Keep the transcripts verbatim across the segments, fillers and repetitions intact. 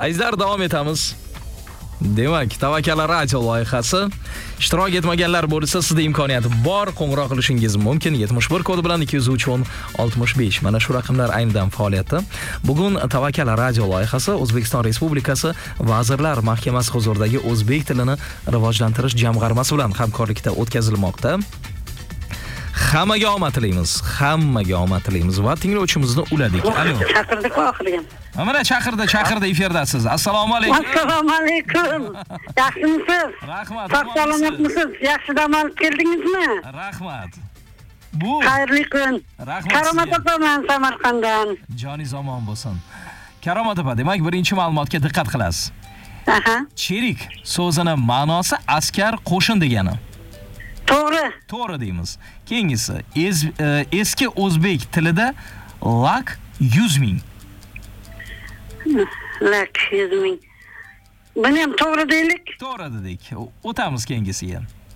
Azizlar, davom etamiz. Demak, Tavakkal radio loyihasi ishtirok etmaganlar bo'lsa, sizda imkoniyat bor. Qo'ng'iroq qilishingiz mumkin. yetmish bir kodi bilan ikki yuz uch o'n oltmish besh. Mana shu raqamlar aynidan faoliyatda. Bugun Tavakkal radio loyihasi O'zbekiston Respublikasi Vazirlar Mahkamasi huzuridagi o'zbek tilini rivojlantirish jamg'armasi bilan hamkorlikda o'tkazilmoqda. Hammaga omad tilaymiz. Hammaga omad tilaymiz va tinglovchimizni uladik. Alo. Chaqirdik oxirgan. Mana chaqirdi, chaqirdi eferdasiz. Assalomu alaykum. Assalomu alaykum. Yaxshimisiz? Rahmat. Sog'-salomatmisiz? Yaxshi dam olib keldingizmi? Rahmat. Bu Xayrli kun. Rahmat. Karomat opaman Samarqanddan. Joningiz omon bo'lsin. Karomat opa, demak, birinchi ma'lumotga diqqat qilasiz. Aha. Cherik so'zining ma'nosi askar, qo'shin degani. To'g'ri. To'g'ri deymiz. Keyingisi, es, e, eski o'zbek tilida lak yuz ming. Lak yuz ming. Buni ham to'g'ri deylik. To'g'ri dedik. O'tamiz keyingisiga.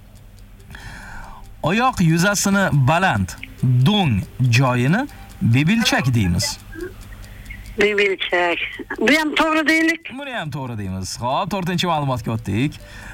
Oyoq yuzasini baland, do'ng joyini bebilchak deymiz. Bebilchak. Bu ham to'g'ri deylik. Buni ham to'g'ri deymiz. Xo'p, to'rtinchi ma'lumotga o'tdik.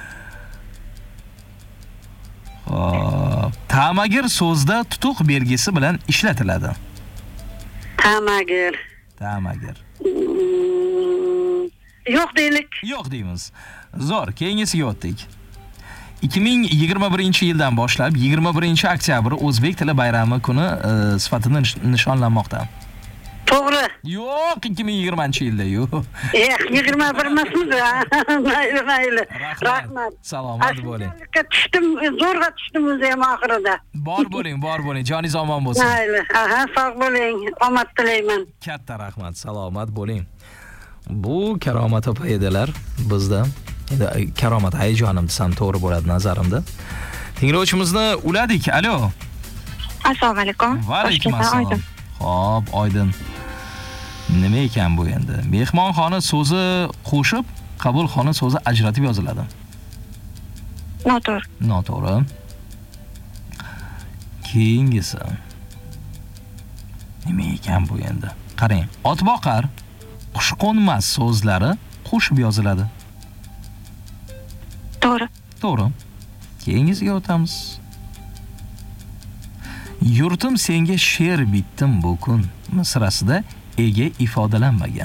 Xo'p, tamagir so'zda tutuq belgisi bilan ishlatiladi. Tamagir. Tamagir. Mm, yo'q deylik. Yo'q deymiz. Zo'r, keyingisiga o'tdik. ikki ming yigirma birinchi yildan boshlab yigirma birinchi oktyabr O'zbek tili bayrami kuni e, sifatida nishonlanmoqda. To'g'ri. Yo'q, ikki ming yigirmanchi yilda yo'q. Eh, yigirma bir emasmi? Mayli, mayli. Rahmat. Salomat bo'ling. Tushdim, zo'rg'a tushdim o'zi ham oxirida. Bor bo'ling, bor bo'ling. Joningiz omon bo'lsin. Mayli. Aha, sog' bo'ling. Omad tilayman. Katta rahmat. Salomat bo'ling. Bu Karomat opa edilar bizda. Endi Karomat hayajonim desam to'g'ri bo'ladi nazarimda. Tinglovchimizni uladik. Alo. Assalomu alaykum. Va alaykum assalom. Xo'p, oydin. Nima ekan bu endi? Mehmonxona so'zi qo'shib, qabulxona so'zi ajratib yoziladi. Noto'g'ri. Noto'g'ri. Keyingisi. Nima ekan bu endi? Qarang, otboqar, qushqo'nmas so'zlari qo'shib yoziladi. To'g'ri. To'g'ri. Keyingisiga o'tamiz. Yurtim senga she'r bitdim bu kun misrasida ega ifodalanmagan.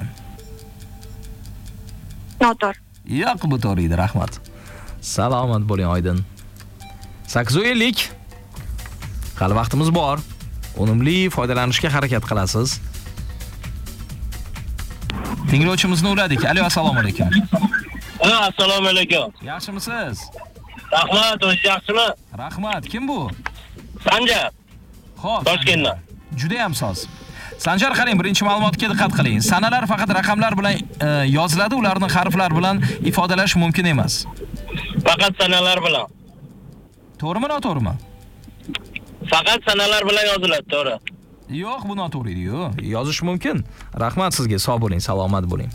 Noto'g'ri. Yo'q, bu to'g'ri edi, rahmat. Salomat bo'ling, oydin. sakkiz yuz ellik. Hali vaqtimiz bor. Unumli foydalanishga harakat qilasiz. Tinglovchimizni uladik. Alo, assalomu alaykum. Assalomu alaykum. Yaxshimisiz? Rahmat, o'zingiz yaxshimi? Rahmat. Kim bu? Sanjar. Xo'p. Toshkentdan. Juda ham soz. Sanjar, qarang, birinchi ma'lumotga diqqat qiling. Sanalar faqat raqamlar bilan e, yoziladi, ularni harflar bilan ifodalash mumkin emas. Faqat sanalar bilan. To'g'rimi, noto'g'rimi? Faqat sanalar bilan yoziladi, to'g'ri. Yo'q, bu noto'g'ri edi, yo'q. Yozish mumkin. Rahmat sizga, sog' bo'ling, salomat bo'ling.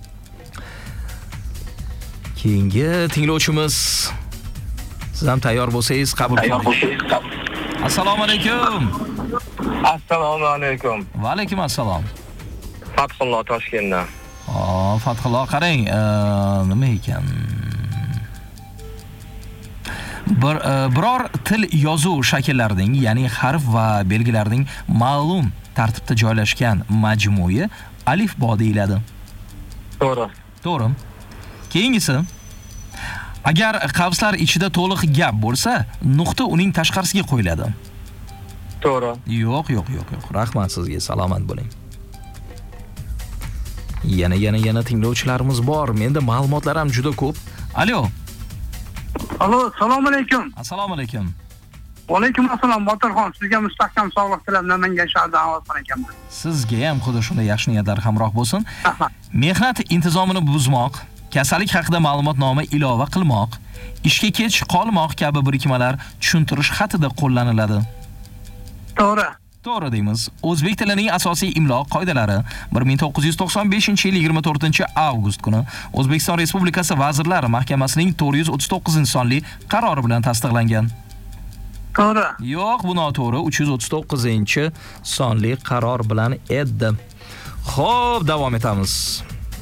Keyingi tinglovchimiz, siz ham tayyor bo'lsangiz qabul qiling. Assalomu alaykum. Assalomu alaykum. Va alaykum assalom. Fathulloh Toshkentdan. Hop, Fathulloh, qarang, nima ekan? Bir biror til yozuv shakllarining, ya'ni harf va belgilarning ma'lum tartibda joylashgan majmui alifbo deyiladi. To'g'ri. To'g'ri. Keyingisi, agar qavslar ichida to'liq gap bo'lsa, nuqta uning tashqarisiga qo'yiladi. To'g'ri. Yo'q, yo'q, yo'q, yo'q. Rahmat sizga, salomat bo'ling. Yana yana yana tinglovchilarimiz bor. Menda ma'lumotlar ham juda ko'p. Alo. Alo, assalomu alaykum. Assalomu alaykum. Va alaykum assalom, Botirxon. Sizga mustahkam sog'lik tilab Namangan shahridan avozxon ekanman. Sizga ham xudo shunday yaxshi niyatlar hamroh bo'lsin. Mehnat intizomini buzmoq, kasallik haqida ma'lumotnoma ilova qilmoq, ishga kech qolmoq kabi birikmalar tushuntirish xatida qo'llaniladi. To'g'ri. To'g'ri deymiz. O'zbek tilining asosiy imlo qoidalari bir ming to'qqiz yuz to'qson beshinchi yil yigirma to'rtinchi avgust kuni O'zbekiston Respublikasi Vazirlar Mahkamasining to'rt yuz o'ttiz to'qqizinchi sonli qarori bilan tasdiqlangan. To'g'ri. Yo'q, bu noto'g'ri. uch yuz o'ttiz to'qqizinchi sonli qaror bilan edi. Xo'p, davom etamiz.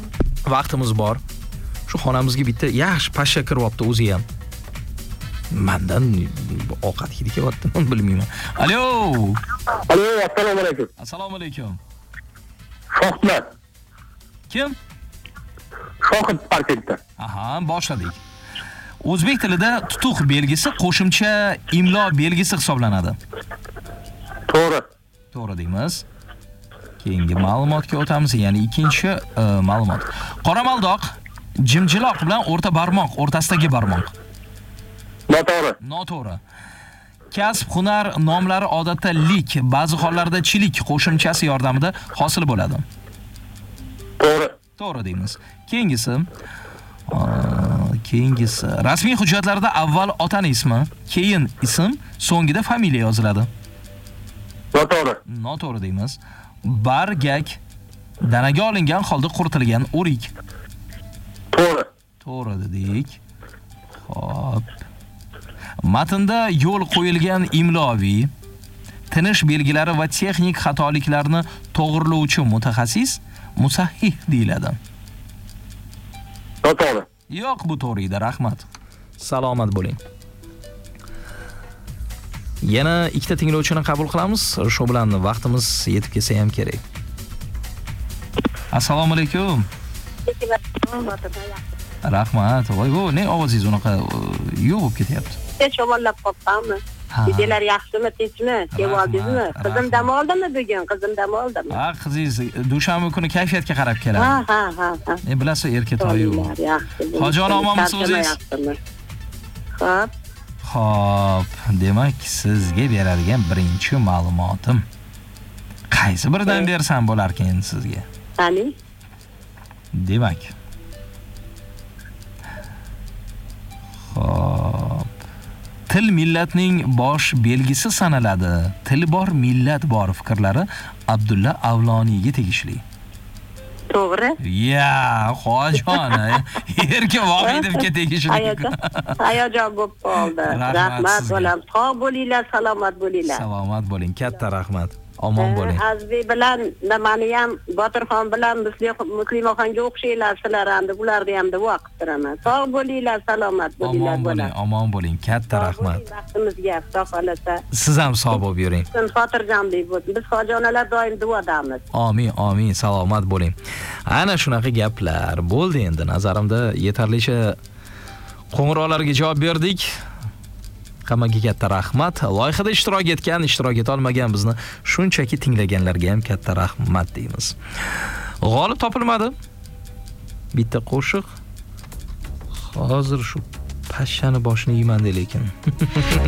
Vaqtimiz bor. Shu xonamizga bitta yaxshi pashsha kiryapti o'zi ham. Mendan ovqat hidi kelyapti, bilmayman. Alo. Alo, assalomu alaykum. Assalomu alaykum. Shohmat. Kim? Shohid Parkentda. Aha, boshladik. O'zbek tilida tutuq belgisi qo'shimcha imlo belgisi hisoblanadi. To'g'ri. To'g'ri deymiz. Keyingi ma'lumotga o'tamiz, ya'ni ikkinchi uh, ma'lumot. Qora maldoq jimjiloq bilan o'rta barmoq o'rtasidagi barmoq. Noto'g'ri. Noto'g'ri. Kasb, hunar nomlari odatda lik, ba'zi hollarda chilik qo'shimchasi yordamida hosil bo'ladi. To'g'ri. To'g'ri deymiz. Keyingisi keyingisi rasmiy hujjatlarda avval otaning ismi, keyin ism, so'ngida familiya yoziladi. Noto'g'ri. Noto'g'ri deymiz. Bargak danaga olingan holda quritilgan o'rik. To'g'ri. To'g'ri dedik. Xo'p. Matnda yo'l qo'yilgan imloviy, tinish belgilari va texnik xatoliklarni to'g'rilovchi mutaxassis musahhih deyiladi. Noto'g'ri. Yo'q, bu to'g'ri edi, rahmat. Salomat bo'ling. Yana ikkita tinglovchini qabul qilamiz. Shu bilan vaqtimiz yetib kelsa ham kerak. Assalomu alaykum. Rahmat. Voy, bu ne ovozingiz unaqa yo'q bo'lib ketyapti. Shovollab qopqanmi? Videolar yaxshimi, tinchmi? Keldingizmi? Qizim dam oldimi bugun? Qizim dam oldimi? Ha, qizingiz dushanba kuni kayfiyatga qarab keladi. Ha, ha, ha, ha. E, bilasiz, erkatoyu. Yaxshi. Hojon omonmisiz o'zingiz? Xo'p. Xo'p, demak, sizga beradigan birinchi ma'lumotim. Qaysi biridan bersam bo'lar ekan sizga? Qani? Demak. Xo'p. Til millatning bosh belgisi sanaladi. Til bor, millat bor fikrlari Abdulla Avloniyga tegishli. To'g'ri. Ya, hojon, erkin Vohidovga tegishli. Hayajon bo'lib qoldi. Rahmat bo'lam. Sog' bo'linglar, salomat bo'linglar. Salomat bo'ling, katta rahmat. Omon bo'ling. Azbek bilan nimani ham Botirxon bilan Muslimaxonga o'xshaylar sizlar ham, bularni ham duo qilib turaman. Sog' bo'linglar, salomat bo'linglar. Omon bo'ling, omon bo'ling. Katta rahmat. Vaqtimizga sog' qolasa. Siz ham sog' bo'lib yuring. Siz xotirjamlik bo'lsin. Biz hojonalar doim duodamiz. Amin, amin, salomat bo'ling. Ana shunaqa gaplar bo'ldi endi. Nazarimda yetarlicha qo'ng'iroqlarga javob berdik. Hammaga katta rahmat. Loyihada ishtirok etgan, ishtirok eta olmagan bizni shunchaki tinglaganlarga ham katta rahmat deymiz. G'olib topilmadi. Bitta qo'shiq. Hozir shu pashshani boshini yeyman lekin.